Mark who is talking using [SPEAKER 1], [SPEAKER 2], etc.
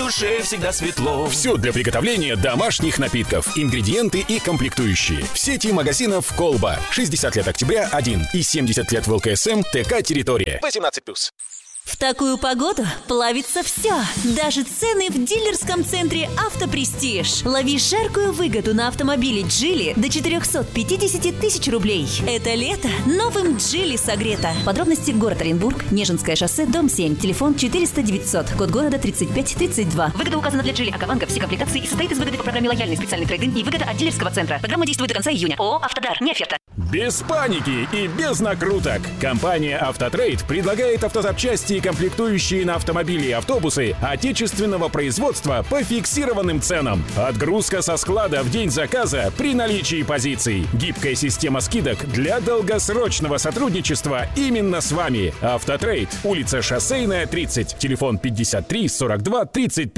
[SPEAKER 1] душе всегда светло.
[SPEAKER 2] Все для приготовления домашних напитков. Ингредиенты и комплектующие. В сети магазинов «Колба». 60 лет «Октября» 1 и 70 лет в ЛКСМ ТК «Территория». 18+.
[SPEAKER 3] В такую погоду плавится все, даже цены в дилерском центре «Автопрестиж». Лови жаркую выгоду на автомобиле «Джили» до 450 тысяч рублей. Это лето новым «Джили» согрето. Подробности: город Оренбург, Нежинское шоссе, дом 7, телефон 400 900, код города 3532. Выгода указана для «Джили Акаванга», все комплектации и состоит из выгоды по программе «Лояльный специальный трейд-ин» и выгода от дилерского центра. Программа действует до конца июня. ООО «Автодар», не оферта.
[SPEAKER 2] Без паники и без накруток. Компания «Автотрейд» предлагает автозапчасти и комплектующие на автомобили и автобусы отечественного производства по фиксированным ценам. Отгрузка со склада в день заказа при наличии позиций. Гибкая система скидок для долгосрочного сотрудничества именно с вами. «Автотрейд», улица Шоссейная, 30, телефон 53 42 33.